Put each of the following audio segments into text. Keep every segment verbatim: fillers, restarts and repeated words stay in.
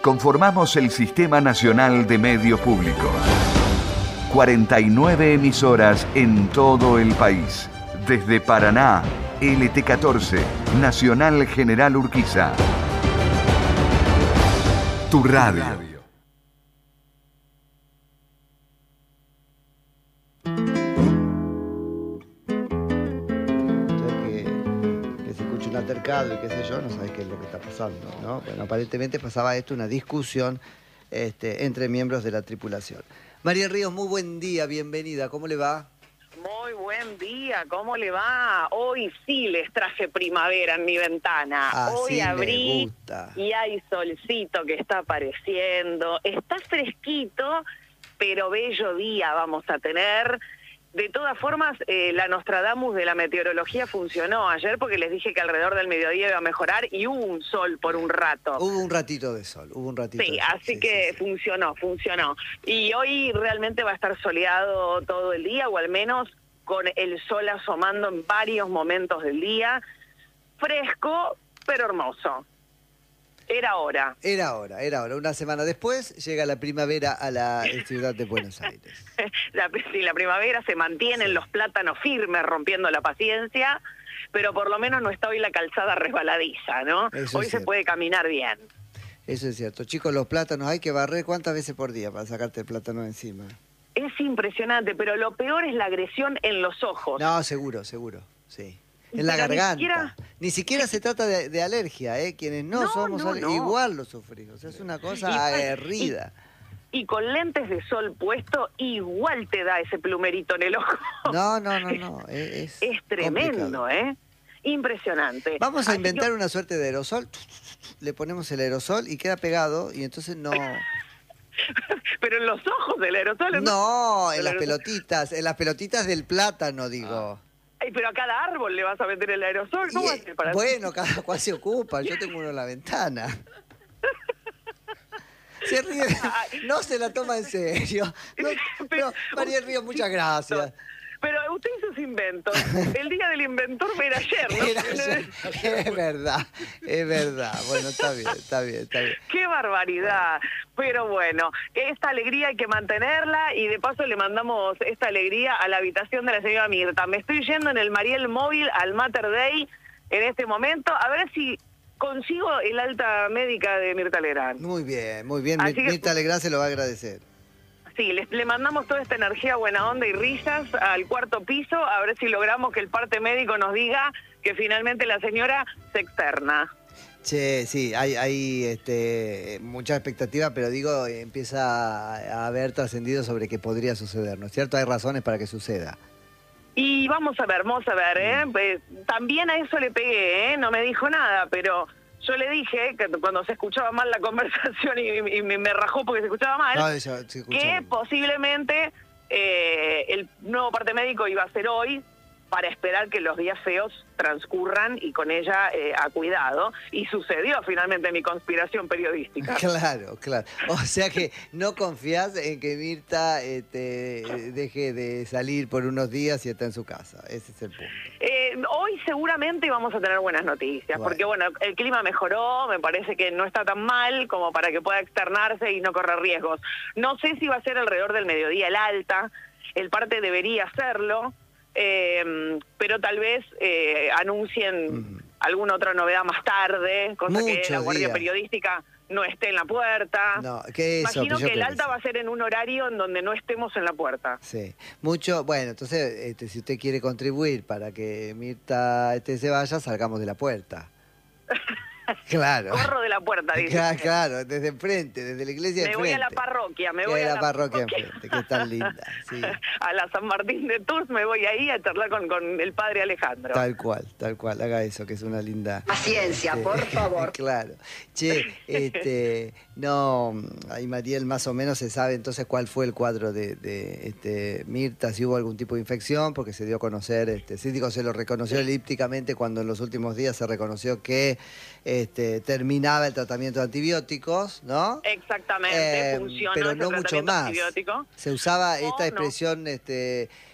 Conformamos el Sistema Nacional de Medios Públicos. cuarenta y nueve emisoras en todo el país. Desde Paraná, L T catorce, Nacional General Urquiza. Tu radio. Altercado y qué sé yo, no sabes qué es lo que está pasando, ¿no? Bueno, aparentemente pasaba esto, una discusión este, entre miembros de la tripulación. María Ríos, muy buen día, bienvenida, ¿cómo le va? Muy buen día, ¿cómo le va? Hoy sí les traje primavera en mi ventana. Así Hoy abrí me gusta. Y hay solcito que está apareciendo. Está fresquito, pero bello día vamos a tener. De todas formas, eh, la Nostradamus de la meteorología funcionó ayer porque les dije que alrededor del mediodía iba a mejorar y hubo un sol por un rato. Hubo un ratito de sol, hubo un ratito Sí, de sol. así sí, que sí, sí. funcionó, funcionó. Y hoy realmente va a estar soleado todo el día, o al menos con el sol asomando en varios momentos del día. Fresco, pero hermoso. Era hora. Era hora, era hora. Una semana después llega la primavera a la ciudad de Buenos Aires. La, sí, la primavera se mantienen Sí. los plátanos firmes, rompiendo la paciencia, pero por lo menos no está hoy la calzada resbaladiza, ¿no? Eso Hoy es se cierto. puede caminar bien. Eso es cierto. Chicos, los plátanos hay que barrer ¿cuántas veces por día para sacarte el plátano encima? Es impresionante, pero lo peor es la agresión en los ojos. No, seguro, seguro, sí. En la Pero ni garganta. siquiera- Ni siquiera se trata de, de alergia, ¿eh? Quienes no, No, somos no, ale- no. igual lo sufrimos. O sea, es una cosa Y- aguerrida. Y con lentes de sol puesto, igual te da ese plumerito en el ojo. No, no, no, no. Es, Es tremendo, complicado. ¿eh? Impresionante. Vamos a Así inventar que- una suerte de aerosol. Le ponemos el aerosol y queda pegado y entonces no... Pero en los ojos del aerosol. No, en El las aerosol- pelotitas, en las pelotitas del plátano, digo. Ay, pero a cada árbol le vas a meter el aerosol. ¿Cómo Y, haces para bueno, cada cual se ocupa. Yo tengo uno en la ventana. Se ríe. No se la toma en serio. No, no, María Ríos, muchas gracias. Pero usted hizo sus inventos. El día del inventor era ayer, ¿no? Era ayer. Es verdad, es verdad. Bueno, está bien, está bien, está bien. ¡Qué barbaridad! Pero bueno, esta alegría hay que mantenerla y de paso le mandamos esta alegría a la habitación de la señora Mirta. Me estoy yendo en el Mariel Móvil al Mater Dei en este momento, a ver si consigo el alta médica de Mirta Legrand. Muy bien, muy bien. Así que- Mirta Legrand se lo va a agradecer. Sí, le, le mandamos toda esta energía, buena onda y risas al cuarto piso, a ver si logramos que el parte médico nos diga que finalmente la señora se externa. Che, sí, hay, hay este, mucha expectativa, pero digo, empieza a haber trascendido sobre qué podría suceder, ¿no es cierto? Hay razones para que suceda. Y vamos a ver, vamos a ver, ¿eh? Pues, también a eso le pegué, ¿eh? No me dijo nada, pero yo le dije que cuando se escuchaba mal la conversación y, y me, me rajó porque se escuchaba mal, No, eso, se escucha que bien. posiblemente eh, el nuevo parte médico iba a ser hoy para esperar que los días feos transcurran y con ella eh, a cuidado. Y sucedió finalmente mi conspiración periodística. Claro, claro. O sea que no confías en que Mirta este, deje de salir por unos días y está en su casa. Ese es el punto. Eh, hoy seguramente vamos a tener buenas noticias, Bueno. porque bueno, el clima mejoró, me parece que no está tan mal como para que pueda externarse y no correr riesgos. No sé si va a ser alrededor del mediodía el alta, el parte debería hacerlo, eh, pero tal vez eh, anuncien Ujú. alguna otra novedad más tarde, cosa que Muchos la guardia días. periodística no esté en la puerta. No, que eso, Imagino yo que el creo que alta sí. va a ser en un horario en donde no estemos en la puerta. Sí, mucho, bueno, entonces, este, si usted quiere contribuir para que Mirta este, se vaya, salgamos de la puerta. Claro. Corro de la puerta, dice. Claro, claro, desde enfrente, desde la iglesia de Me voy a enfrente. la parroquia, me Que voy hay a la la parroquia parroquia. enfrente, que es tan linda. Sí, A la San Martín de Tours me voy ahí a charlar con, con el padre Alejandro. tal cual, tal cual, haga eso, que es una linda... Paciencia, Sí. por favor. Claro. Che, este, no, ahí Mariel más o menos se sabe entonces cuál fue el cuadro de, de este, Mirta, si hubo algún tipo de infección, porque se dio a conocer, este, sí, digo, se lo reconoció elípticamente cuando en los últimos días se reconoció que este, terminaba el tratamiento de antibióticos, ¿no? Exactamente, Eh, funcionó pero ese no mucho tratamiento más. antibiótico. Se usaba No, esta no. expresión este,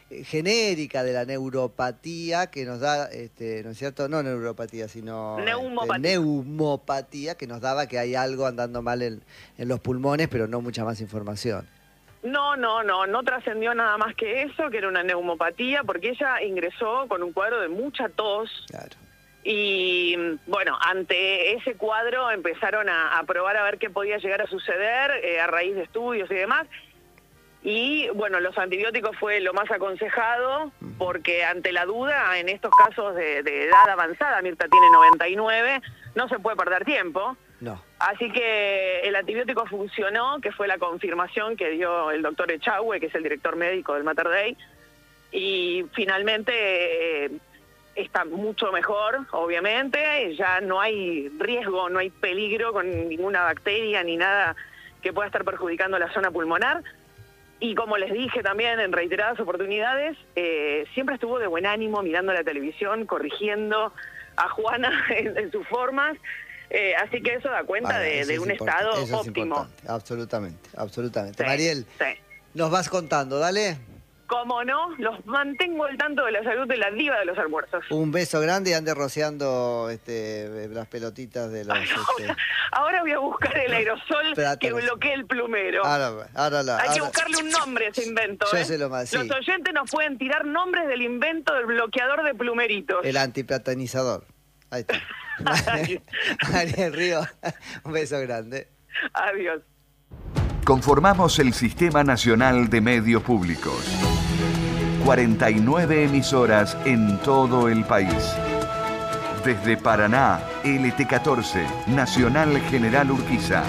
genérica de la neuropatía que nos da, este, ¿no es cierto? No neuropatía, sino neumopatía. Este, neumopatía, que nos daba que hay algo andando mal en, en los pulmones, pero no mucha más información. No, no, no, no trascendió nada más que eso, que era una neumopatía, porque ella ingresó con un cuadro de mucha tos. Claro. Y bueno, ante ese cuadro empezaron a, a probar a ver qué podía llegar a suceder eh, a raíz de estudios y demás. Y bueno, los antibióticos fue lo más aconsejado, porque ante la duda, en estos casos de, de edad avanzada, Mirta tiene noventa y nueve, no se puede perder tiempo. No. Así que el antibiótico funcionó, que fue la confirmación que dio el doctor Echagüe, que es el director médico del Mater Dei, y finalmente eh, está mucho mejor, obviamente, ya no hay riesgo, no hay peligro con ninguna bacteria ni nada que pueda estar perjudicando la zona pulmonar. Y como les dije también en reiteradas oportunidades, eh, siempre estuvo de buen ánimo mirando la televisión, corrigiendo a Juana en, en sus formas. Eh, así que eso da cuenta Vale, de, eso de es un importante, estado eso es óptimo. importante, absolutamente, absolutamente. Sí, Mariel, sí. nos vas contando, dale. Como no, los mantengo al tanto de la salud de la diva de los almuerzos. Un beso grande y ande rociando este, las pelotitas de los... Ahora, Este... ahora voy a buscar el aerosol Trátalo. que bloquee el plumero. Ahora, ahora la, Hay que ahora... buscarle un nombre a ese invento. Yo ¿eh? sé lo más, sí. Los oyentes nos pueden tirar nombres del invento del bloqueador de plumeritos. El antiplatonizador. Ahí está. Mariel Río, un beso grande. Adiós. Conformamos el Sistema Nacional de Medios Públicos. cuarenta y nueve emisoras en todo el país. Desde Paraná, L T catorce, Nacional General Urquiza.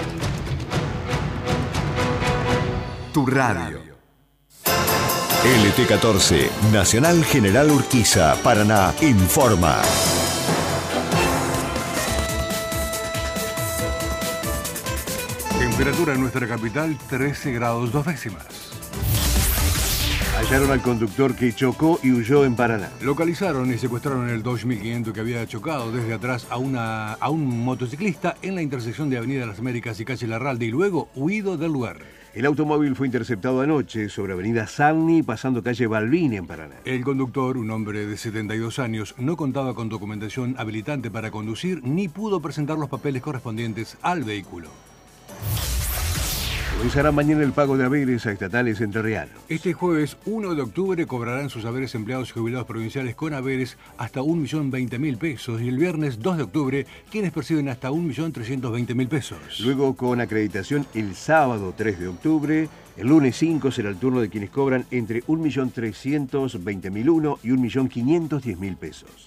Tu radio. L T catorce, Nacional General Urquiza, Paraná, informa. Temperatura en nuestra capital, trece grados dos décimas. Hallaron al conductor que chocó y huyó en Paraná. Localizaron y secuestraron el Dodge mil quinientos que había chocado desde atrás a, una, a un motociclista en la intersección de Avenida Las Américas y Calle Larralde y luego huido del lugar. El automóvil fue interceptado anoche sobre Avenida Salni, pasando calle Balbini en Paraná. El conductor, un hombre de setenta y dos años, no contaba con documentación habilitante para conducir ni pudo presentar los papeles correspondientes al vehículo. Comenzará mañana el pago de haberes a estatales entrerrianos. Este jueves uno de octubre cobrarán sus haberes empleados y jubilados provinciales con haberes hasta un millón veinte mil pesos y el viernes dos de octubre quienes perciben hasta un millón trescientos veinte mil pesos. Luego con acreditación el sábado tres de octubre, el lunes cinco será el turno de quienes cobran entre un millón trescientos veinte mil uno y un millón quinientos diez mil pesos.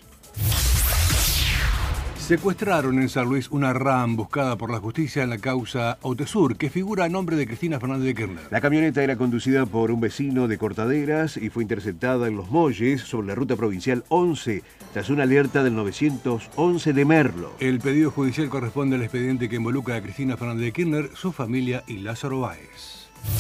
Secuestraron en San Luis una RAM buscada por la justicia en la causa Otesur, que figura a nombre de Cristina Fernández de Kirchner. La camioneta era conducida por un vecino de Cortaderas y fue interceptada en Los Molles sobre la ruta provincial once, tras una alerta del novecientos once de Merlo. El pedido judicial corresponde al expediente que involucra a Cristina Fernández de Kirchner, su familia y Lázaro Báez.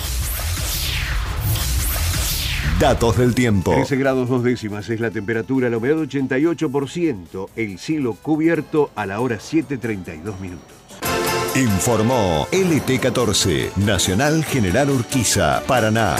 Datos del tiempo. trece grados dos décimas es la temperatura, la humedad ochenta y ocho por ciento, el cielo cubierto a la hora siete treinta y dos minutos. Informó L T catorce, Nacional General Urquiza, Paraná.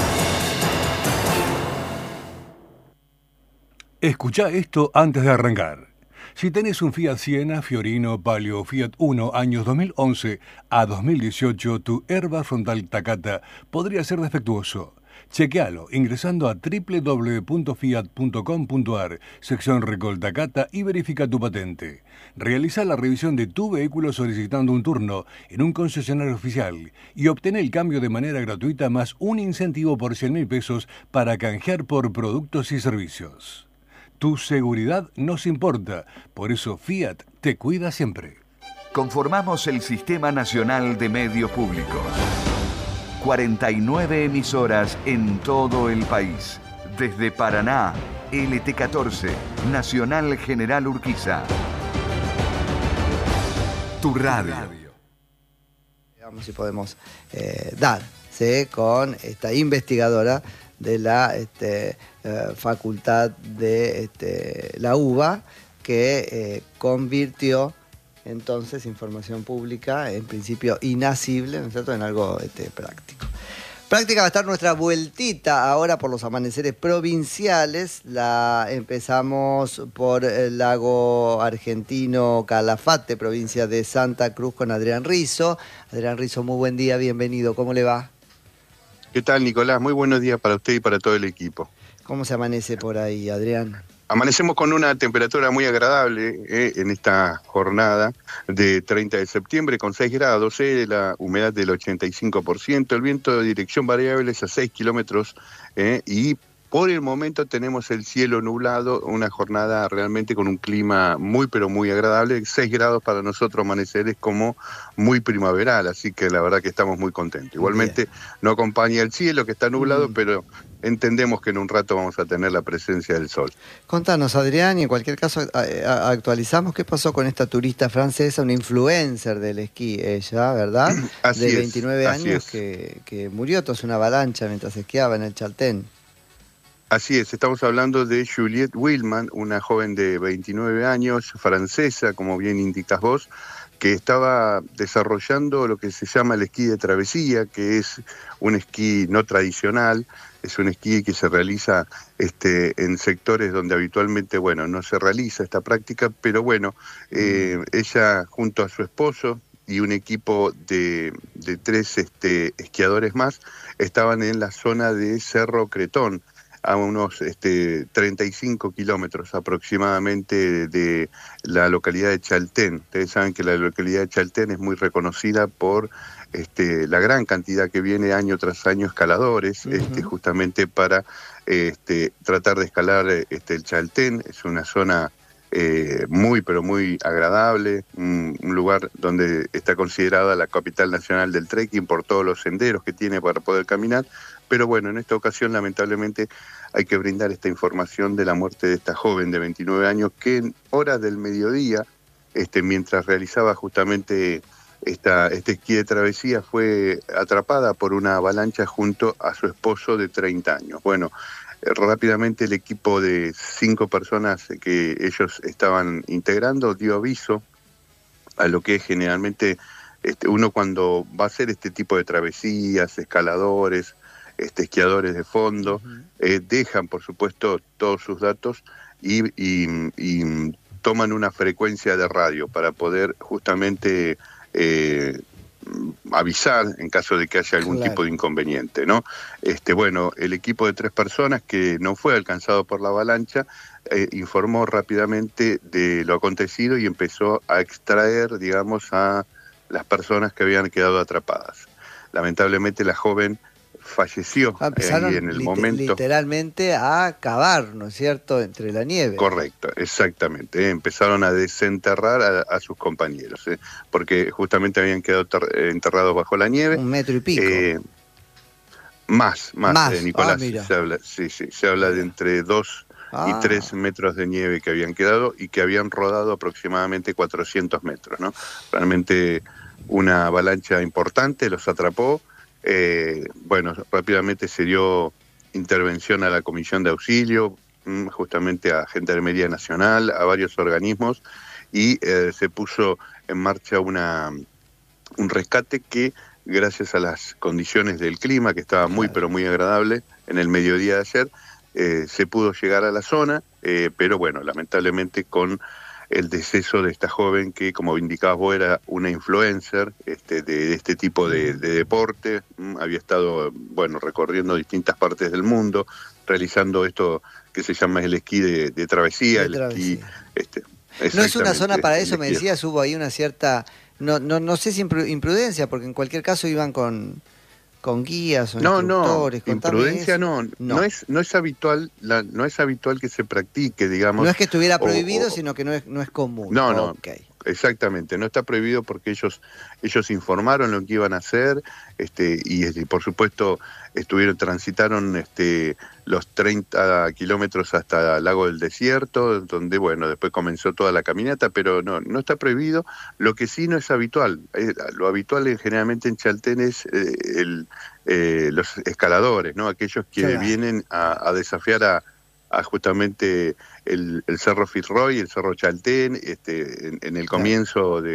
Escuchá esto antes de arrancar. Si tenés un Fiat Siena, Fiorino, Palio o Fiat Uno años dos mil once a dos mil dieciocho, tu airbag frontal Takata podría ser defectuoso. Chequealo ingresando a doble u doble u doble u punto fiat punto com punto a r, sección Recall Takata y verifica tu patente. Realiza la revisión de tu vehículo solicitando un turno en un concesionario oficial y obtén el cambio de manera gratuita más un incentivo por cien mil pesos para canjear por productos y servicios. Tu seguridad nos importa, por eso Fiat te cuida siempre. Conformamos el Sistema Nacional de Medios Públicos. cuarenta y nueve emisoras en todo el país. Desde Paraná, L T catorce, Nacional General Urquiza. Tu radio. Veamos si podemos eh, dar, ¿sí? Con esta investigadora de la este, eh, Facultad de este, la UBA, que eh, convirtió entonces información pública, en principio inasible, ¿no es cierto?, en algo este, práctico. Práctica va a estar nuestra vueltita ahora por los amaneceres provinciales. La empezamos por el lago argentino Calafate, provincia de Santa Cruz, con Adrián Rizzo. Adrián Rizzo, muy buen día, bienvenido. ¿Cómo le va? ¿Qué tal, Nicolás? Muy buenos días para usted y para todo el equipo. ¿Cómo se amanece por ahí, Adrián? Amanecemos con una temperatura muy agradable eh, en esta jornada de treinta de septiembre, con seis grados, eh, la humedad del ochenta y cinco por ciento, el viento de dirección variable es a seis kilómetros eh, y por el momento tenemos el cielo nublado, una jornada realmente con un clima muy pero muy agradable. seis grados para nosotros amanecer es como muy primaveral, así que la verdad que estamos muy contentos. Igualmente Bien. No acompaña el cielo que está nublado, mm. pero entendemos que en un rato vamos a tener la presencia del sol. Contanos, Adrián, y en cualquier caso actualizamos qué pasó con esta turista francesa, una influencer del esquí, ella, ¿verdad? Así de es, veintinueve así años es. Que, que murió tras una avalancha mientras esquiaba en el Chaltén. Así es, estamos hablando de Juliette Willman, una joven de veintinueve años, francesa, como bien indicas vos, que estaba desarrollando lo que se llama el esquí de travesía, que es un esquí no tradicional, es un esquí que se realiza este, en sectores donde habitualmente, bueno, no se realiza esta práctica, pero bueno, eh, ella junto a su esposo y un equipo de, de tres este, esquiadores más estaban en la zona de Cerro Cretón, a unos este, treinta y cinco kilómetros aproximadamente de la localidad de Chaltén. Ustedes saben que la localidad de Chaltén es muy reconocida por este, la gran cantidad que viene año tras año escaladores, uh-huh. este, justamente para este, tratar de escalar este, el Chaltén. Es una zona eh, muy, pero muy agradable, un, un lugar donde está considerada la capital nacional del trekking por todos los senderos que tiene para poder caminar. Pero bueno, en esta ocasión lamentablemente hay que brindar esta información de la muerte de esta joven de veintinueve años que en horas del mediodía, este, mientras realizaba justamente esta, este esquí de travesía, fue atrapada por una avalancha junto a su esposo de treinta años. Bueno, eh, rápidamente el equipo de cinco personas que ellos estaban integrando dio aviso a lo que es generalmente este, uno cuando va a hacer este tipo de travesías, escaladores, Este, esquiadores de fondo, uh-huh. eh, dejan por supuesto todos sus datos y, y, y toman una frecuencia de radio para poder justamente eh, avisar en caso de que haya algún claro. tipo de inconveniente, ¿no? Este, bueno, el equipo de tres personas que no fue alcanzado por la avalancha eh, informó rápidamente de lo acontecido y empezó a extraer, digamos, a las personas que habían quedado atrapadas. Lamentablemente la joven falleció ahí en el lit- momento. Literalmente a cavar, ¿no es cierto?, entre la nieve. Correcto, exactamente. Eh, empezaron a desenterrar a, a sus compañeros, eh, porque justamente habían quedado ter- enterrados bajo la nieve. Un metro y pico. Eh, más, más, más. Eh, Nicolás. Ah, se habla, sí, sí, se habla de entre dos ah. y tres metros de nieve que habían quedado y que habían rodado aproximadamente cuatrocientos metros, ¿no? Realmente una avalancha importante los atrapó. Eh, bueno, rápidamente se dio intervención a la Comisión de Auxilio, justamente a Gendarmería Nacional, a varios organismos, y eh, se puso en marcha una, un rescate que, gracias a las condiciones del clima, que estaba muy pero muy agradable en el mediodía de ayer, eh, se pudo llegar a la zona, eh, pero bueno, lamentablemente con el deceso de esta joven que, como indicabas vos, era una influencer este, de, de este tipo de, de deporte, había estado, bueno, recorriendo distintas partes del mundo, realizando esto que se llama el esquí de, de travesía, de el travesía. esquí... Este, no es una zona para eso, me esquí. decías, hubo ahí una cierta, no, no, no sé si imprudencia, porque en cualquier caso iban con... con guías o no, instructores. No, imprudencia no, no, no es no es habitual, la, no es habitual que se practique, digamos. No es que estuviera prohibido, o, o, sino que no es no es común. No, no, okay. Exactamente, no está prohibido porque ellos ellos informaron lo que iban a hacer, este y, y por supuesto estuvieron transitaron este los treinta kilómetros hasta el Lago del Desierto, donde bueno, después comenzó toda la caminata, pero no no está prohibido. Lo que sí no es habitual, eh, lo habitual en, generalmente en Chaltén es eh, el eh, los escaladores, ¿no? Aquellos que claro. vienen a, a desafiar a a justamente el, el Cerro Fitzroy, el Cerro Chaltén, este, en, en el comienzo de,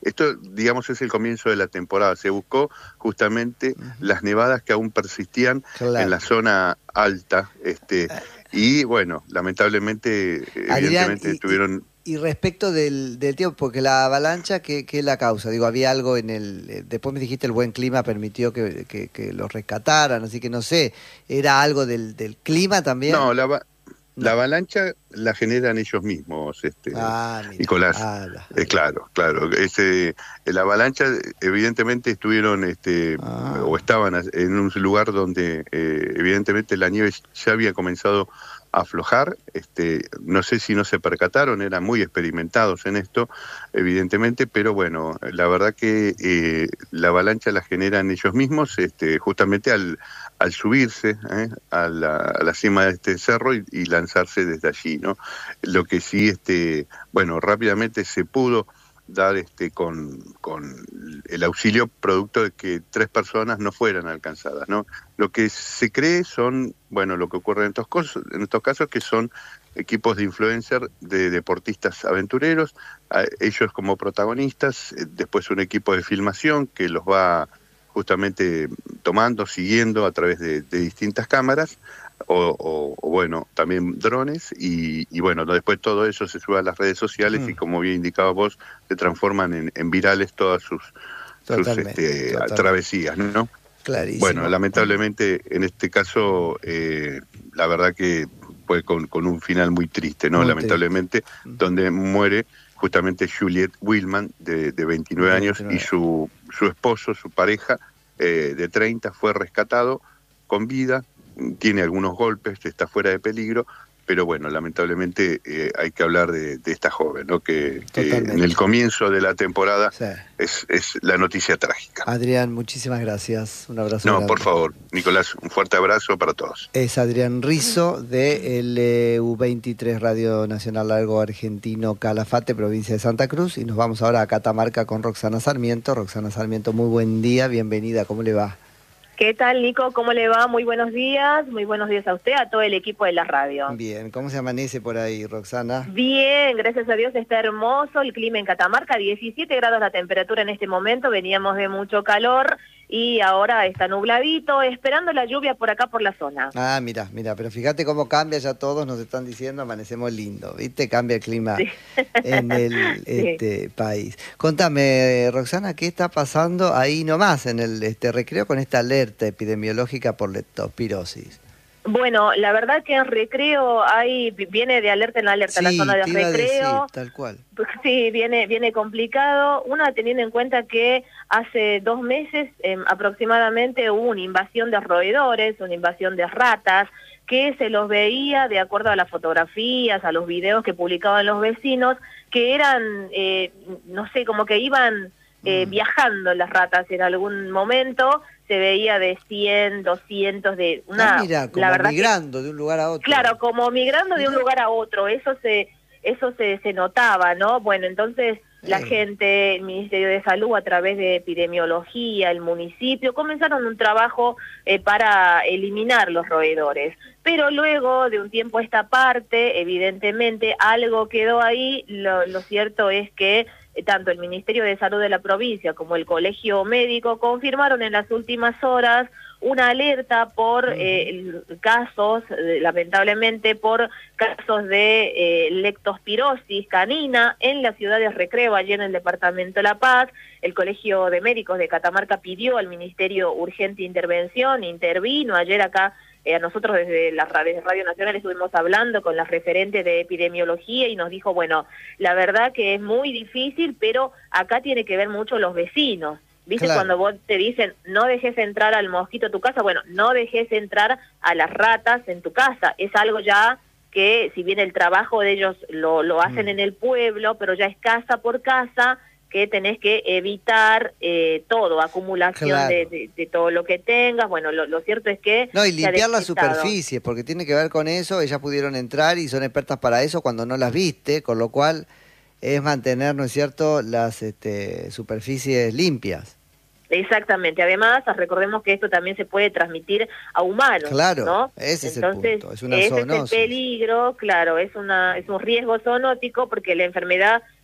esto, digamos, es el comienzo de la temporada. Se buscó justamente uh-huh. las nevadas que aún persistían claro. en la zona alta, este, y bueno, lamentablemente, Adrián, evidentemente y, tuvieron... Y respecto del, del tiempo, porque la avalancha, ¿qué, qué es la causa? Digo, había algo en el... Después me dijiste el buen clima permitió que, que, que los rescataran, así que no sé, ¿era algo del, del clima también? No, la, no. la avalancha la generan ellos mismos, este, ah, mira, Nicolás. Ah, la, eh, claro, claro. Ese, la avalancha evidentemente estuvieron, este, ah. o estaban en un lugar donde eh, evidentemente la nieve ya había comenzado aflojar, este, no sé si no se percataron, eran muy experimentados en esto, evidentemente, pero bueno, la verdad que eh, la avalancha la generan ellos mismos, este, justamente al, al subirse eh, a, la, a la cima de este cerro y, y lanzarse desde allí, ¿no? Lo que sí, este, bueno, rápidamente se pudo dar este con, con el auxilio producto de que tres personas no fueran alcanzadas, ¿no? Lo que se cree son, bueno, lo que ocurre en estos casos, en estos casos que son equipos de influencer, de deportistas aventureros, a ellos como protagonistas, después un equipo de filmación que los va justamente tomando, siguiendo a través de, de distintas cámaras, O, o, o bueno, también drones, y, y bueno, después todo eso se sube a las redes sociales mm. y como bien indicaba vos, se transforman en, en virales todas sus, sus este, travesías, ¿no? Clarísimo. Bueno, lamentablemente en este caso, eh, la verdad que fue con, con un final muy triste, ¿no? Muy lamentablemente, triste. Donde muere justamente Juliette Wheelman, de, de veintinueve años, y su, su esposo, su pareja, eh, de treinta, fue rescatado con vida. Tiene algunos golpes, está fuera de peligro, pero bueno, lamentablemente eh, hay que hablar de, de esta joven, ¿no? Que, que en el comienzo de la temporada sí. es, es la noticia trágica. Adrián, muchísimas gracias. Un abrazo. No, grande. Por favor, Nicolás, un fuerte abrazo para todos. Es Adrián Rizzo de L U veintitrés Radio Nacional Largo Argentino Calafate, provincia de Santa Cruz, y nos vamos ahora a Catamarca con Roxana Sarmiento. Roxana Sarmiento, muy buen día, bienvenida, ¿cómo le va? ¿Qué tal, Nico? ¿Cómo le va? Muy buenos días. Muy buenos días a usted, a todo el equipo de la radio. Bien. ¿Cómo se amanece por ahí, Roxana? Bien, gracias a Dios está hermoso el clima en Catamarca. diecisiete grados la temperatura en este momento. Veníamos de mucho calor y ahora está nubladito, esperando la lluvia por acá por la zona. Ah, mira, mira, pero fíjate cómo cambia, ya todos nos están diciendo, amanecemos lindo, ¿viste? Cambia el clima sí. en el este, sí. país. Contame, Roxana, ¿qué está pasando ahí nomás en el este Recreo con esta alerta epidemiológica por leptospirosis? Bueno, la verdad que en Recreo hay viene de alerta en alerta, sí, la zona de te iba Recreo. A decir, tal cual. Sí, viene viene complicado. Una, teniendo en cuenta que hace dos meses eh, aproximadamente hubo una invasión de roedores, una invasión de ratas, que se los veía de acuerdo a las fotografías, a los videos que publicaban los vecinos, que eran, eh, no sé, como que iban eh, mm. viajando las ratas en algún momento. Se veía de cien, doscientos, de una... Ah, mira, como la verdad migrando que, de un lugar a otro. Claro, como migrando de un lugar a otro, eso se eso se, se notaba, ¿no? Bueno, entonces la eh. gente, el Ministerio de Salud, a través de epidemiología, el municipio, comenzaron un trabajo eh, para eliminar los roedores. Pero luego, de un tiempo a esta parte, evidentemente algo quedó ahí. Lo, lo cierto es que tanto el Ministerio de Salud de la provincia como el Colegio Médico confirmaron en las últimas horas una alerta por eh, casos, eh, lamentablemente por casos de eh, leptospirosis canina en la ciudad de Recreo, allí en el departamento de La Paz. El Colegio de Médicos de Catamarca pidió al Ministerio urgente intervención, intervino ayer acá. Eh, a nosotros desde la desde Radio Nacional estuvimos hablando con las referentes de epidemiología y nos dijo, bueno, la verdad que es muy difícil, pero acá tiene que ver mucho los vecinos. ¿Viste? Claro. Cuando vos te dicen, no dejes entrar al mosquito a tu casa, bueno, no dejes entrar a las ratas en tu casa. Es algo ya que, si bien el trabajo de ellos lo, lo hacen mm. en el pueblo, pero ya es casa por casa, que tenés que evitar eh, todo, acumulación claro. de, de, de todo lo que tengas. Bueno, lo, lo cierto es que... No, y limpiar las superficies, porque tiene que ver con eso. Ellas pudieron entrar y son expertas para eso cuando no las viste, con lo cual es mantener, ¿no es cierto?, las este, superficies limpias. Exactamente. Además, recordemos que esto también se puede transmitir a humanos, claro, ¿no? Ese es Entonces, el punto. Es una ese zoonosis. es el peligro, claro, es una es un riesgo zoonótico porque la enfermedad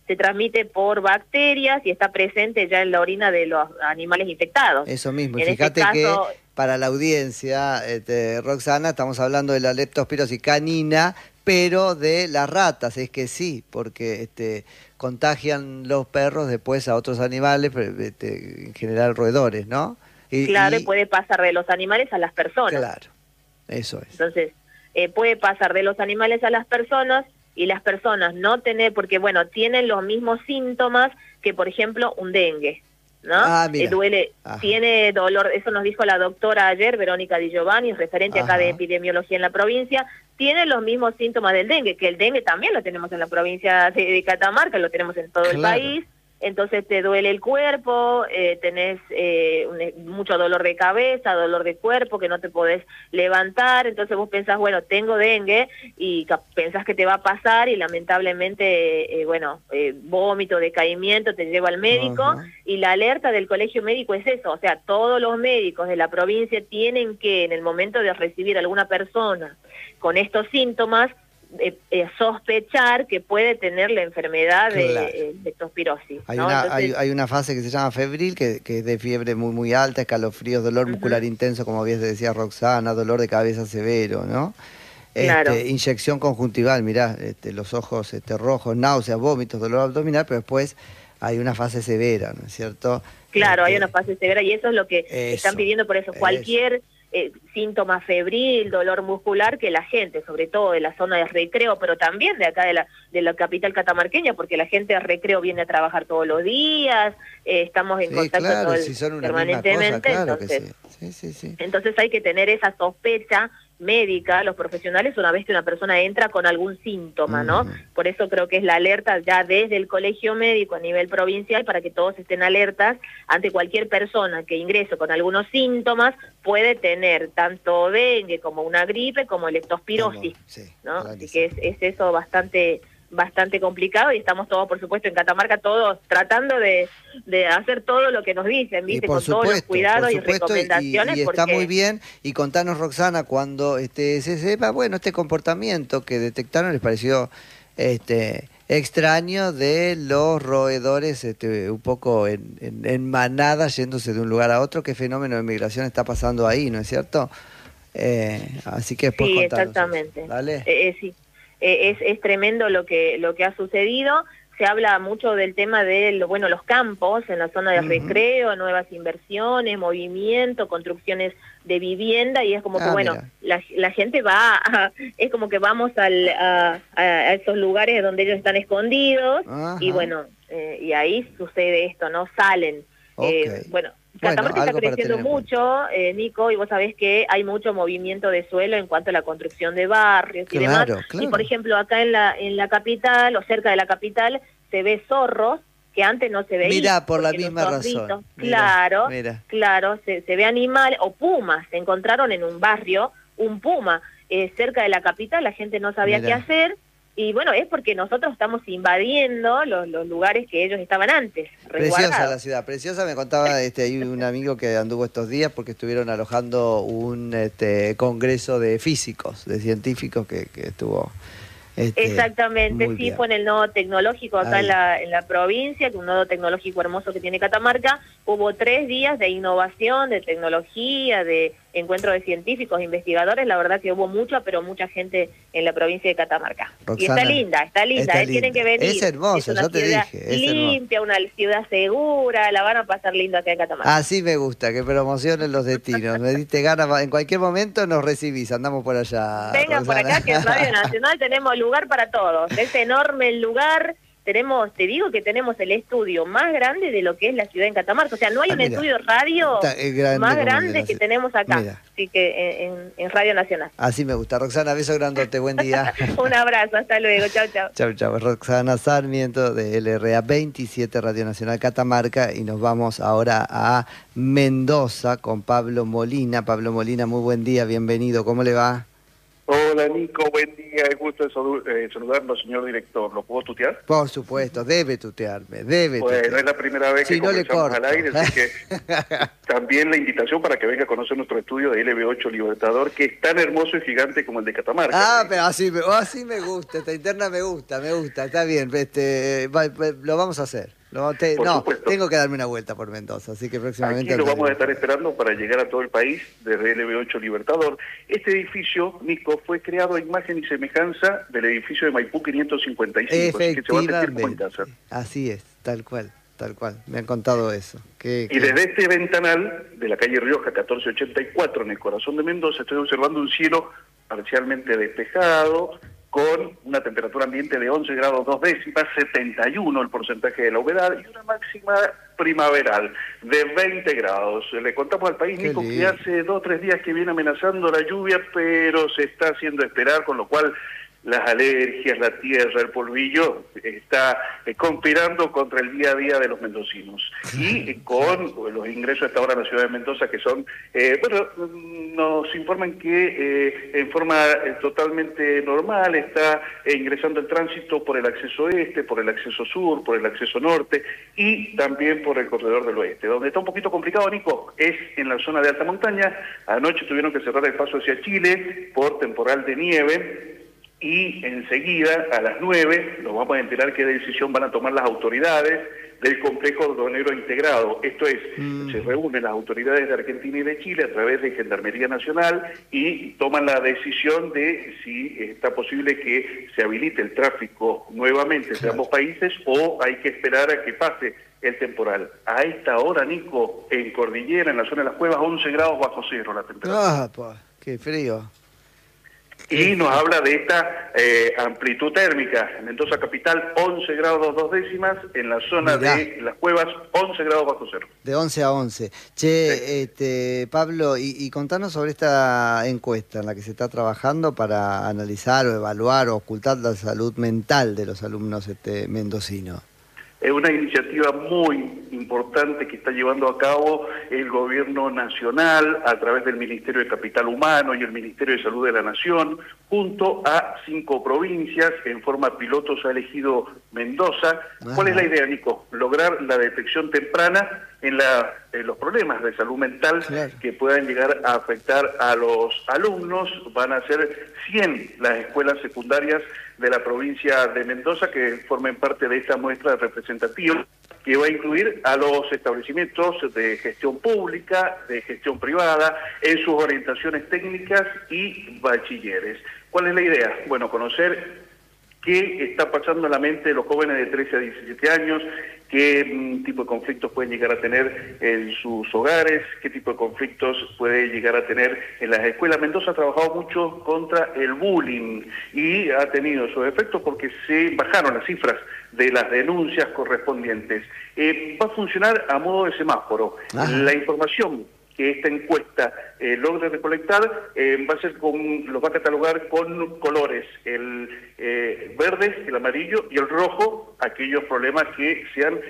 se transmite por bacterias y está presente ya en la orina de los animales infectados. Eso mismo, en fíjate este caso, que para la audiencia, este, Roxana, estamos hablando de la leptospirosis canina, pero de las ratas, es que sí, porque este, contagian los perros después a otros animales, este, en general roedores, ¿no? Y, claro, y y puede pasar de los animales a las personas. Claro, eso es. Entonces, eh, puede pasar de los animales a las personas y las personas no tener, porque bueno, tienen los mismos síntomas que, por ejemplo, un dengue, ¿no? Ah, mira. Eh, duele, Ajá. tiene dolor, eso nos dijo la doctora ayer, Verónica Di Giovanni, referente acá Ajá. de epidemiología en la provincia, tiene los mismos síntomas del dengue, que el dengue también lo tenemos en la provincia de, de Catamarca, lo tenemos en todo el Claro. país. Entonces te duele el cuerpo, eh, tenés eh, un, mucho dolor de cabeza, dolor de cuerpo, que no te podés levantar, entonces vos pensás, bueno, tengo dengue, y pensás que te va a pasar, y lamentablemente, eh, bueno, eh, vómito, decaimiento, te lleva al médico, Ajá. y la alerta del colegio médico es eso, o sea, todos los médicos de la provincia tienen que, en el momento de recibir a alguna persona con estos síntomas, Eh, eh, sospechar que puede tener la enfermedad de Claro. eh, leptospirosis. Hay, ¿no? una, Entonces, hay, hay una fase que se llama febril, que, que es de fiebre muy muy alta, escalofríos, dolor Ujú. muscular intenso, como bien decía Roxana, dolor de cabeza severo, ¿no? Claro. Este, inyección conjuntival, mirá, este, los ojos este, rojos, náuseas, vómitos, dolor abdominal, pero después hay una fase severa, ¿no es cierto? claro, hay Este, una fase severa y eso es lo que Eso, están pidiendo, por eso eso. cualquier eh, síntoma febril, dolor muscular, que la gente, sobre todo de la zona de recreo, pero también de acá de la, de la capital catamarqueña, porque la gente de recreo viene a trabajar todos los días, eh, estamos en Sí, contacto claro, todo el- si son una misma permanentemente, cosa, claro entonces... que sí. Sí, sí, sí. Entonces hay que tener esa sospecha médica, los profesionales, una vez que una persona entra con algún síntoma, ¿no? Ujú. Por eso creo que es la alerta ya desde el colegio médico a nivel provincial, para que todos estén alertas ante cualquier persona que ingrese con algunos síntomas, puede tener tanto dengue como una gripe, como leptospirosis, Vamos, sí, ¿no? claro Así sí. que es, es eso bastante bastante complicado, y estamos todos, por supuesto, en Catamarca, todos tratando de, de hacer todo lo que nos dicen, Y ¿viste? por Con todos los supuesto, cuidados por y supuesto, y- recomendaciones. y, está porque... muy bien. Y contanos, Roxana, cuando este, se sepa, bueno, este comportamiento que detectaron les pareció este extraño de los roedores este, un poco en, en, en manada, yéndose de un lugar a otro. ¿Qué fenómeno de migración está pasando ahí, no es cierto? Eh, así que después Sí, contanos exactamente. eso. Dale. Eh, eh, sí, Eh, es, es tremendo lo que lo que ha sucedido. Se habla mucho del tema de lo, bueno, los campos en la zona de Ujú. recreo, nuevas inversiones, movimiento, construcciones de vivienda, y es como que, Ah, bueno, mira. la, la gente va, a- es como que vamos al, a, a esos lugares donde ellos están escondidos, Ajá. y bueno, eh, y ahí sucede esto, ¿no? Salen. Eh, Ok. bueno, Bueno, Catamarca está algo para creciendo tener en cuenta. mucho, eh, Nico, y vos sabés que hay mucho movimiento de suelo en cuanto a la construcción de barrios y Claro, demás. claro. Y por ejemplo, acá en la en la capital o cerca de la capital se ve zorros que antes no se veían. Mirá, por la porque los misma zorritos- razón. Mirá, Claro, mirá. claro, se, se ve animales o pumas. Se encontraron en un barrio un puma eh, cerca de la capital, la gente no sabía Mirá. qué hacer. Y bueno, es porque nosotros estamos invadiendo los, los lugares que ellos estaban antes, Preciosa resguardados. la ciudad, preciosa. Me contaba este, hay un amigo que anduvo estos días porque estuvieron alojando un este, congreso de físicos, de científicos que, que estuvo... este, Exactamente, muy sí, bien. fue en el nodo tecnológico acá Ahí. en la, en la provincia, que un nodo tecnológico hermoso que tiene Catamarca. Hubo tres días de innovación, de tecnología, de encuentro de científicos, investigadores. La verdad que hubo mucha, pero mucha gente en la provincia de Catamarca. y Roxana, está linda, está linda, está eh, tienen linda. que venir. Es hermosa, una ya te ciudad dije, es hermosa. limpia, una ciudad segura, la van a pasar lindo acá en Catamarca. Así me gusta, que promocionen los destinos. Me diste ganas, en cualquier momento nos recibís, andamos por allá. Vengan por Roxana. acá, que en Radio Nacional tenemos lugar para todos. Es enorme el lugar. Tenemos, te digo que tenemos el estudio más grande de lo que es la ciudad en Catamarca. O sea, no hay Ah, un mira. estudio radio Está, es grande más como el de grande la que ciudad. tenemos acá. Mira. Así que en, en- en Radio Nacional. Así me gusta. Roxana, beso grandote, buen día. Un abrazo, hasta luego. Chao, chao. Chau, chau. Roxana Sarmiento de L R A veintisiete Radio Nacional Catamarca, y nos vamos ahora a Mendoza con Pablo Molina. Pablo Molina, muy buen día, bienvenido. ¿Cómo le va? Hola Nico, buen día, es gusto de salu- eh, saludarlo, señor director. ¿Lo puedo tutear? Por supuesto, debe tutearme, debe Bueno, tutearme. es la primera vez que Si no le conversamos corto. al aire, así que también la invitación para que venga a conocer nuestro estudio de L B ocho Libertador, que es tan hermoso y gigante como el de Catamarca. Ah, pero así me, así me gusta, esta interna me gusta, me gusta, está bien, este, va- va- lo vamos a hacer. Lo- te- Por no, supuesto. tengo que darme una vuelta por Mendoza, así que próximamente... Aquí lo vamos a andaré. estar esperando para llegar a todo el país desde L B ocho Libertador. Este edificio, Nico, fue creado a imagen y semejanza del edificio de Maipú quinientos cincuenta y cinco, así que se va a sentir como en Efectivamente, casa. así es, tal cual, tal cual, me han contado eso. Que, Y que- desde este ventanal de la calle Rioja catorce ochenta y cuatro, en el corazón de Mendoza, estoy observando un cielo parcialmente despejado, con una temperatura ambiente de once grados dos décimas, setenta y uno el porcentaje de la humedad, y una máxima primaveral de veinte grados. Le contamos al país, Qué Nico, que lindo. hace dos o tres días que viene amenazando la lluvia, pero se está haciendo esperar, con lo cual las alergias, la tierra, el polvillo, está eh, conspirando contra el día a día de los mendocinos. Y eh, con los ingresos hasta ahora a la ciudad de Mendoza, que son, eh, bueno, mm, nos informan que eh, en forma eh, totalmente normal está eh, ingresando el tránsito por el acceso este, por el acceso sur, por el acceso norte y también por el corredor del oeste. Donde está un poquito complicado, Nico, es en la zona de alta montaña. Anoche tuvieron que cerrar el paso hacia Chile por temporal de nieve. Y enseguida, a las nueve, nos vamos a enterar qué decisión van a tomar las autoridades del complejo aduanero integrado. Esto es, Mm. se reúnen las autoridades de Argentina y de Chile a través de Gendarmería Nacional y toman la decisión de si está posible que se habilite el tráfico nuevamente entre ambos países o hay que esperar a que pase el temporal. A esta hora, Nico, en Cordillera, en la zona de las Cuevas, once grados bajo cero la temperatura. Ah, pues, qué frío. Y nos habla de esta eh, amplitud térmica. En Mendoza capital, once grados dos décimas. En la zona Mirá. de las Cuevas, once grados bajo cero. De once a once. Che, este, Pablo, y, y contanos sobre esta encuesta en la que se está trabajando para analizar o evaluar o ocultar la salud mental de los alumnos este, mendocinos. Es una iniciativa muy importante que está llevando a cabo el gobierno nacional a través del Ministerio de Capital Humano y el Ministerio de Salud de la Nación, junto a cinco provincias. En forma piloto se ha elegido Mendoza. ¿Cuál es la idea, Nico? Lograr la detección temprana en, la, en los problemas de salud mental Claro. que puedan llegar a afectar a los alumnos. Van a ser cien las escuelas secundarias de la provincia de Mendoza que formen parte de esta muestra representativa, que va a incluir a los establecimientos de gestión pública, de gestión privada, en sus orientaciones técnicas y bachilleres. ¿Cuál es la idea? Bueno, conocer qué está pasando en la mente de los jóvenes de trece a diecisiete años, qué mm, tipo de conflictos pueden llegar a tener en sus hogares, qué tipo de conflictos puede llegar a tener en las escuelas. Mendoza ha trabajado mucho contra el bullying y ha tenido sus efectos porque se bajaron las cifras de las denuncias correspondientes. Eh, va a funcionar a modo de semáforo. Ajá. La información que esta encuesta eh, logre recolectar, eh, va a ser con, los va a catalogar con colores, el eh, verde, el amarillo y el rojo, aquellos problemas que sean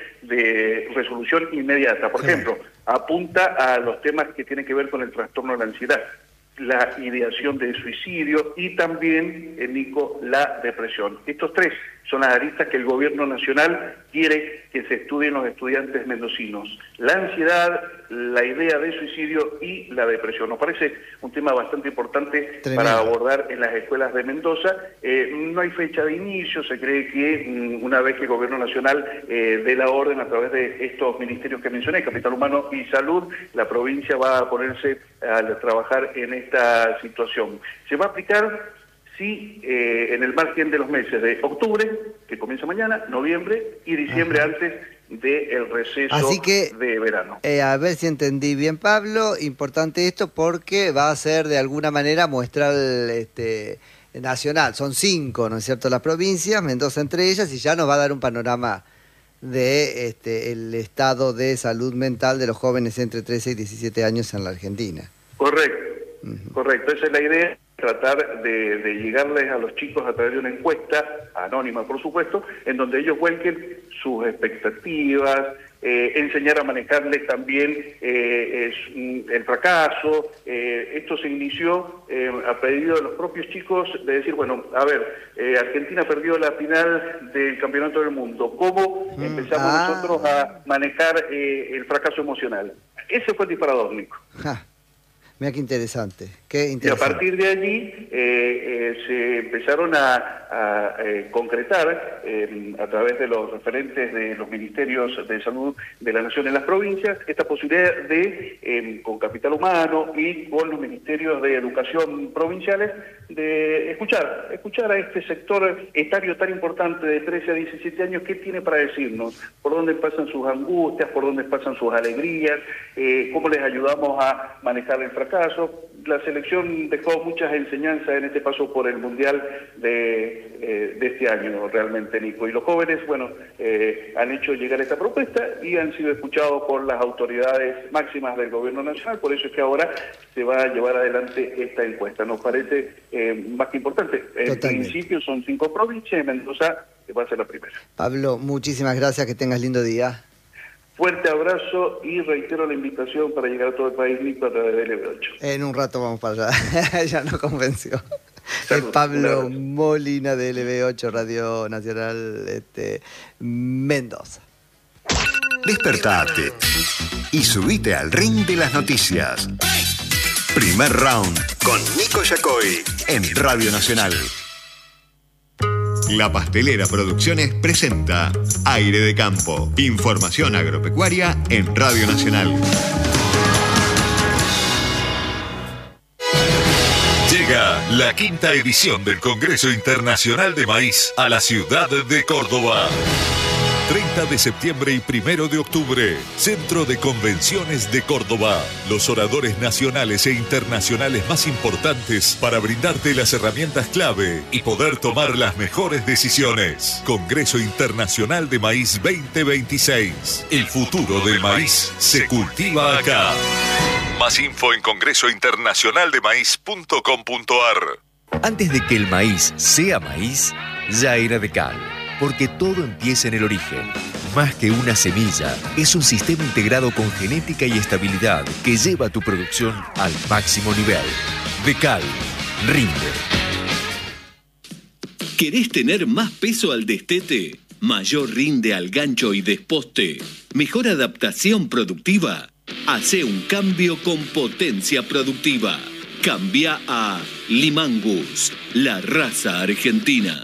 de resolución inmediata. Por Sí. ejemplo, apunta a los temas que tienen que ver con el trastorno de la ansiedad, la ideación de suicidio y también, eh, Nico, la depresión. Estos tres son las aristas que el gobierno nacional quiere que se estudien los estudiantes mendocinos. La ansiedad, la idea de suicidio y la depresión. Nos parece un tema bastante importante Tremendo. para abordar en las escuelas de Mendoza. Eh, no hay fecha de inicio, se cree que mm, una vez que el gobierno nacional eh, dé la orden a través de estos ministerios que mencioné, Capital Humano y Salud, la provincia va a ponerse a trabajar en esta situación. Se va a aplicar sí, eh, en el margen de los meses de octubre, que comienza mañana, noviembre y diciembre, Ajá. antes del receso Así que, de verano. Eh, a ver si entendí bien, Pablo, importante esto porque va a ser de alguna manera muestral este, nacional. Son cinco, ¿no es cierto?, las provincias, Mendoza entre ellas, y ya nos va a dar un panorama de este, el estado de salud mental de los jóvenes entre trece y diecisiete años en la Argentina. Correcto, Ujú. correcto. Esa es la idea, tratar de, de llegarles a los chicos a través de una encuesta, anónima por supuesto, en donde ellos vuelquen sus expectativas, eh, enseñar a manejarles también eh, es, el fracaso. Eh, esto se inició eh, a pedido de los propios chicos de decir, bueno, a ver, eh, Argentina perdió la final del Campeonato del Mundo. ¿Cómo mm, empezamos ah. nosotros a manejar eh, el fracaso emocional? Ese fue el disparador, Nico. Ja. Mira qué interesante, qué interesante. Y a partir de allí eh, eh, se empezaron a, a eh, concretar eh, a través de los referentes de los ministerios de salud de la nación en las provincias esta posibilidad de, eh, con capital humano y con los ministerios de educación provinciales, de escuchar, escuchar a este sector etario tan importante de trece a diecisiete años, qué tiene para decirnos, por dónde pasan sus angustias, por dónde pasan sus alegrías, eh, cómo les ayudamos a manejar el fracaso. Caso, la selección dejó muchas enseñanzas en este paso por el Mundial de, eh, de este año, realmente, Nico. Y los jóvenes, bueno, eh, han hecho llegar esta propuesta y han sido escuchados por las autoridades máximas del Gobierno Nacional. Por eso es que ahora se va a llevar adelante esta encuesta. Nos parece eh, más que importante. En principio son cinco provincias y Mendoza va a ser la primera. Pablo, muchísimas gracias. Que tengas lindo día. Fuerte abrazo y reitero la invitación para llegar a todo el país, Nico, a través de L B ocho. En un rato vamos para allá. Ya nos convenció. Es Pablo Molina de L B ocho, Radio Nacional este, Mendoza. Despertate y subite al ring de las noticias. Primer round con Nico Yacoy en Radio Nacional. La Pastelera Producciones presenta Aire de Campo. Información agropecuaria en Radio Nacional. Llega la quinta edición del Congreso Internacional de Maíz a la ciudad de Córdoba. treinta de septiembre y primero de octubre, Centro de Convenciones de Córdoba. Los oradores nacionales e internacionales más importantes para brindarte las herramientas clave y poder tomar las mejores decisiones. Congreso Internacional de Maíz veinte veintiséis. El futuro del maíz se cultiva acá. Más info en congreso internacional de maíz punto com punto ar. Antes de que el maíz sea maíz, ya era de cal. Porque todo empieza en el origen. Más que una semilla, es un sistema integrado con genética y estabilidad que lleva tu producción al máximo nivel. Decal, rinde. ¿Querés tener más peso al destete? ¿Mayor rinde al gancho y desposte? ¿Mejor adaptación productiva? Hacé un cambio con potencia productiva. Cambia a Limangus, la raza argentina.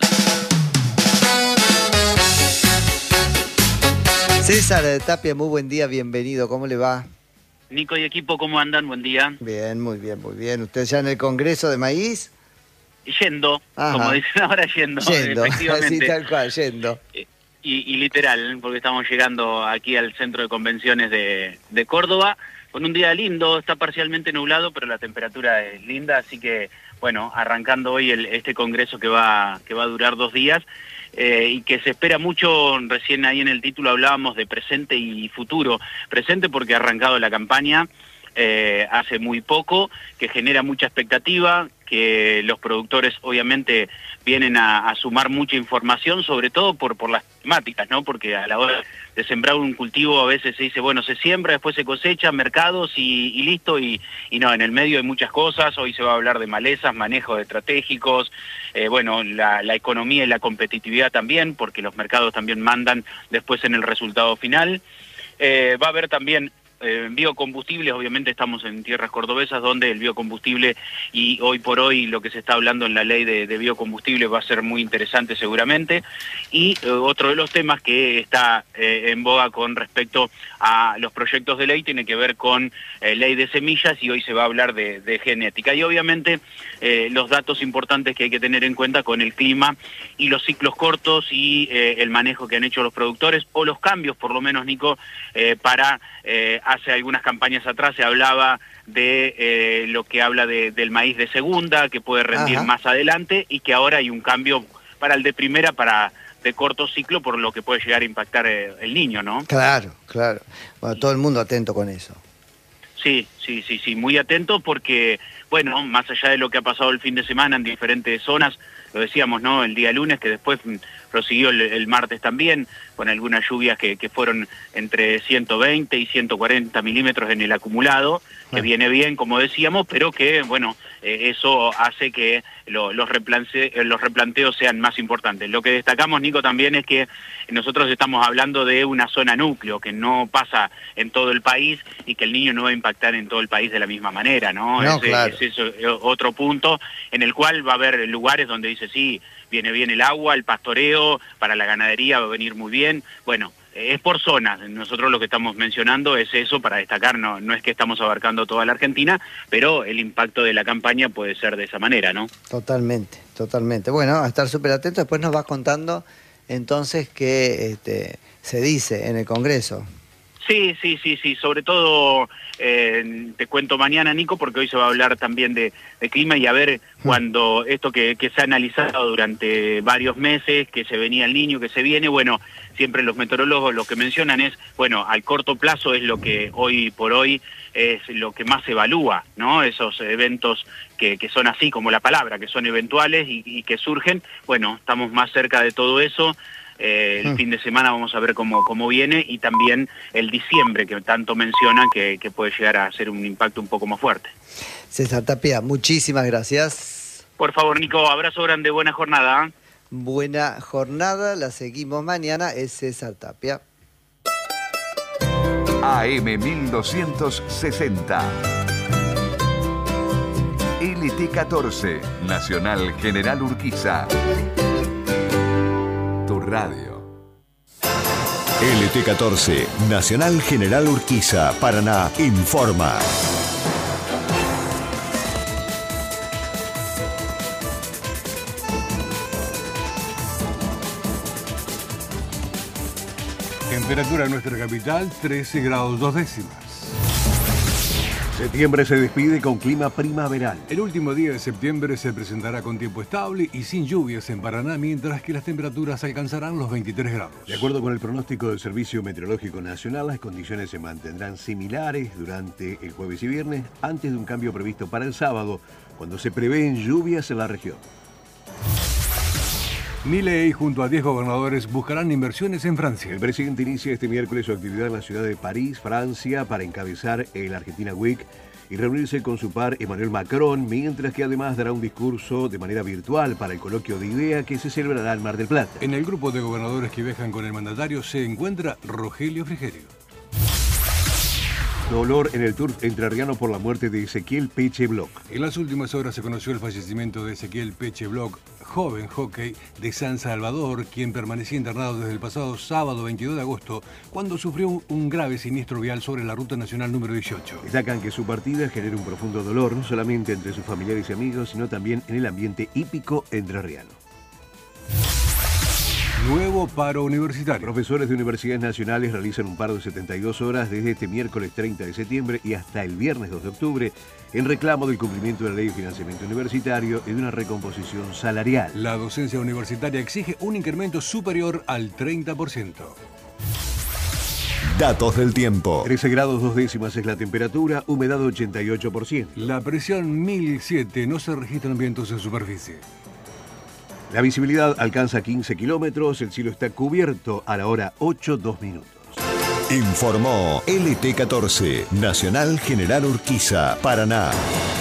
César Tapia, muy buen día, bienvenido, ¿cómo le va? Nico y equipo, ¿cómo andan? Buen día. Bien, muy bien, muy bien. ¿Usted ya en el Congreso de Maíz? Yendo, Ajá. como dicen ahora, yendo, yendo. efectivamente. Sí, tal cual, yendo. Y, y literal, porque estamos llegando aquí al Centro de Convenciones de, de Córdoba, con un día lindo, está parcialmente nublado, pero la temperatura es linda, así que, bueno, arrancando hoy el, este congreso que va, que va a durar dos días, Eh, y que se espera mucho. Recién ahí en el título hablábamos de presente y futuro. Presente porque ha arrancado la campaña eh, hace muy poco, que genera mucha expectativa, que los productores obviamente vienen a, a sumar mucha información, sobre todo por, por las temáticas, ¿no? Porque a la hora de sembrar un cultivo a veces se dice, bueno, se siembra, después se cosecha, mercados y, y listo, y, y no, en el medio hay muchas cosas. Hoy se va a hablar de malezas, manejos estratégicos, eh, bueno, la, la economía y la competitividad también, porque los mercados también mandan después en el resultado final. Eh, va a haber también Eh, biocombustibles, obviamente estamos en tierras cordobesas donde el biocombustible y hoy por hoy lo que se está hablando en la ley de, de biocombustible va a ser muy interesante seguramente. Y eh, otro de los temas que está eh, en boga con respecto a los proyectos de ley tiene que ver con eh, ley de semillas, y hoy se va a hablar de, de genética. Y obviamente eh, los datos importantes que hay que tener en cuenta con el clima y los ciclos cortos y eh, el manejo que han hecho los productores, o los cambios por lo menos, Nico, eh, para... Eh, hace algunas campañas atrás se hablaba de eh, lo que habla de, del maíz de segunda, que puede rendir Ajá. más adelante, y que ahora hay un cambio para el de primera, para de corto ciclo, por lo que puede llegar a impactar eh, el niño, ¿no? Claro, claro. Bueno, todo el mundo atento con eso. Sí, sí, sí, sí, muy atento porque, bueno, más allá de lo que ha pasado el fin de semana en diferentes zonas, lo decíamos, ¿no? El día lunes, que después prosiguió el, el martes también, con algunas lluvias que, que fueron entre ciento veinte y ciento cuarenta milímetros en el acumulado, que viene bien, como decíamos, pero que, bueno, eh, eso hace que lo, los, replante, los replanteos sean más importantes. Lo que destacamos, Nico, también es que nosotros estamos hablando de una zona núcleo, que no pasa en todo el país y que el niño no va a impactar en todo el país de la misma manera, ¿no? No, Ese, claro. ese es otro punto en el cual va a haber lugares donde dice, sí, viene bien el agua, el pastoreo, para la ganadería va a venir muy bien. Bueno, es por zonas. Nosotros lo que estamos mencionando es eso para destacar, no, no es que estamos abarcando toda la Argentina, pero el impacto de la campaña puede ser de esa manera, ¿no? Totalmente, totalmente. Bueno, a estar súper atentos, después nos vas contando entonces qué este, se dice en el Congreso. Sí, sí, sí, sí, sobre todo eh, te cuento mañana, Nico, porque hoy se va a hablar también de, de clima y a ver cuando esto que, que se ha analizado durante varios meses, que se venía el niño, que se viene, bueno, siempre los meteorólogos lo que mencionan es, bueno, al corto plazo es lo que hoy por hoy es lo que más se evalúa, ¿no? Esos eventos que, que son así como la palabra, que son eventuales y, y que surgen, bueno, estamos más cerca de todo eso. Eh, el mm. fin de semana vamos a ver cómo, cómo viene y también el diciembre que tanto mencionan que, que puede llegar a ser un impacto un poco más fuerte. César Tapia, muchísimas gracias. Por favor, Nico, abrazo grande, buena jornada. Buena jornada, la seguimos mañana, es César Tapia. A M mil doscientos sesenta. L T catorce, Nacional General Urquiza. Tu radio. L T catorce, Nacional General Urquiza, Paraná, informa. Temperatura en nuestra capital, trece grados dos décimas. Septiembre se despide con clima primaveral. El último día de septiembre se presentará con tiempo estable y sin lluvias en Paraná, mientras que las temperaturas alcanzarán los veintitrés grados. De acuerdo con el pronóstico del Servicio Meteorológico Nacional, las condiciones se mantendrán similares durante el jueves y viernes, antes de un cambio previsto para el sábado, cuando se prevén lluvias en la región. Milei junto a diez gobernadores buscarán inversiones en Francia. El presidente inicia este miércoles su actividad en la ciudad de París, Francia, para encabezar el Argentina Week y reunirse con su par Emmanuel Macron, mientras que además dará un discurso de manera virtual para el coloquio de idea que se celebrará en Mar del Plata. En el grupo de gobernadores que viajan con el mandatario se encuentra Rogelio Frigerio. Dolor en el Turf entrerriano por la muerte de Ezequiel Peche Bloch. En las últimas horas se conoció el fallecimiento de Ezequiel Peche Bloch, joven hockey de San Salvador, quien permanecía internado desde el pasado sábado veintidós de agosto, cuando sufrió un grave siniestro vial sobre la Ruta Nacional número dieciocho. Destacan que su partida genera un profundo dolor, no solamente entre sus familiares y amigos, sino también en el ambiente hípico entrerriano. Nuevo paro universitario. Profesores de universidades nacionales realizan un paro de setenta y dos horas desde este miércoles treinta de septiembre y hasta el viernes dos de octubre en reclamo del cumplimiento de la Ley de Financiamiento Universitario y de una recomposición salarial. La docencia universitaria exige un incremento superior al treinta por ciento. Datos del tiempo. trece grados dos décimas es la temperatura, humedad ochenta y ocho por ciento. La presión mil siete, no se registran vientos en superficie. La visibilidad alcanza quince kilómetros, el cielo está cubierto a la hora ocho dos minutos. Informó L T catorce, Nacional General Urquiza, Paraná.